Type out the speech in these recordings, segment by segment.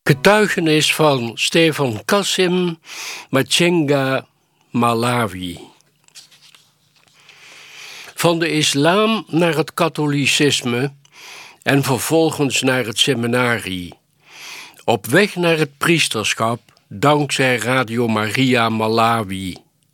Getuigenis van Stefan Kasim Machenga Malawi. Van de islam naar het katholicisme en vervolgens naar het seminarie. Op weg naar het priesterschap dankzij Radio Maria Malawi.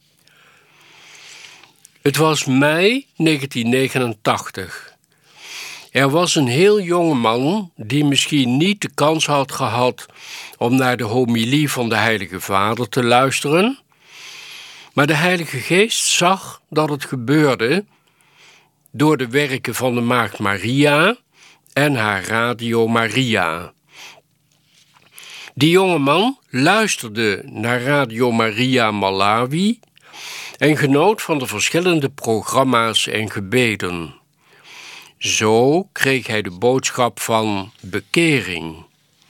Het was mei 1989. Er was een heel jonge man die misschien niet de kans had gehad om naar de homilie van de Heilige Vader te luisteren, maar de Heilige Geest zag dat het gebeurde door de werken van de Maagd Maria en haar Radio Maria. Die jonge man luisterde naar Radio Maria Malawi en genoot van de verschillende programma's en gebeden. Zo kreeg hij de boodschap van bekering.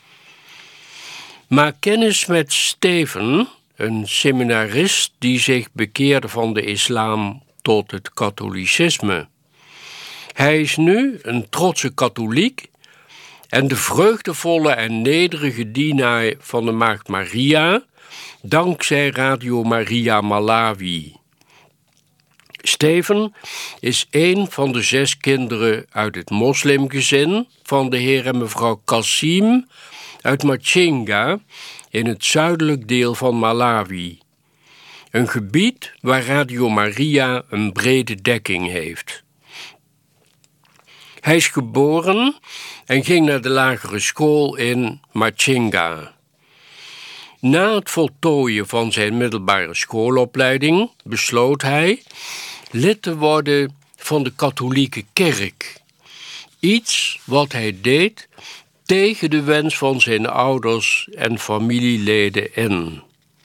Maak kennis met Steven, een seminarist die zich bekeerde van de islam tot het katholicisme. Hij is nu een trotse katholiek en de vreugdevolle en nederige dienaar van de Maagd Maria, dankzij Radio Maria Malawi. Steven is een van de 6 kinderen uit het moslimgezin van de heer en mevrouw Kasim uit Machinga in het zuidelijk deel van Malawi. Een gebied waar Radio Maria een brede dekking heeft. Hij is geboren en ging naar de lagere school in Machinga. Na het voltooien van zijn middelbare schoolopleiding besloot hij lid te worden van de katholieke kerk. Iets wat hij deed tegen de wens van zijn ouders en familieleden in.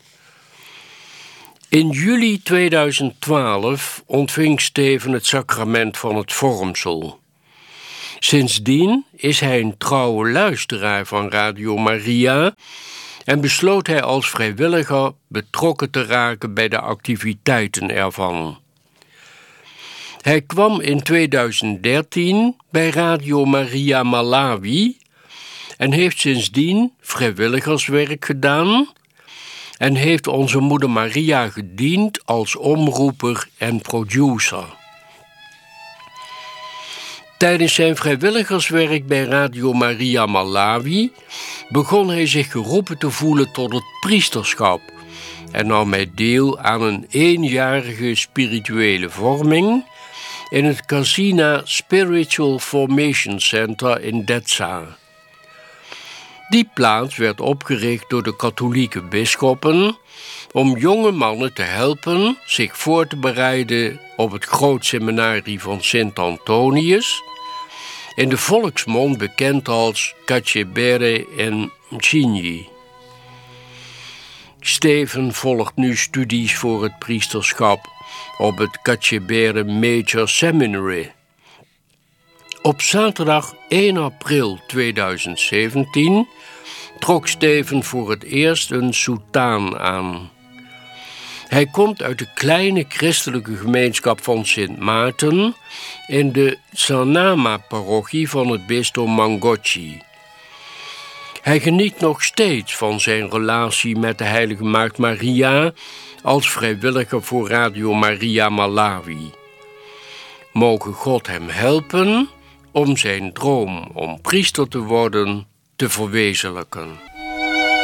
In juli 2012 ontving Steven het sacrament van het vormsel. Sindsdien is hij een trouwe luisteraar van Radio Maria en besloot hij als vrijwilliger betrokken te raken bij de activiteiten ervan. Hij kwam in 2013 bij Radio Maria Malawi en heeft sindsdien vrijwilligerswerk gedaan en heeft onze moeder Maria gediend als omroeper en producer. Tijdens zijn vrijwilligerswerk bij Radio Maria Malawi begon hij zich geroepen te voelen tot het priesterschap en nam hij deel aan een 1-jarige spirituele vorming in het Kasina Spiritual Formation Center in Dedza. Die plaats werd opgericht door de katholieke bisschoppen om jonge mannen te helpen zich voor te bereiden op het grootseminarie van Sint Antonius, in de volksmond bekend als Kachebere en Mchinyi. Steven volgt nu studies voor het priesterschap op het Kachebere Major Seminary. Op zaterdag 1 april 2017 trok Steven voor het eerst een soetaan aan. Hij komt uit de kleine christelijke gemeenschap van Sint Maarten in de Sanama-parochie van het bisdom Mangochi. Hij geniet nog steeds van zijn relatie met de Heilige Maagd Maria als vrijwilliger voor Radio Maria Malawi. Mogen God hem helpen om zijn droom om priester te worden te verwezenlijken.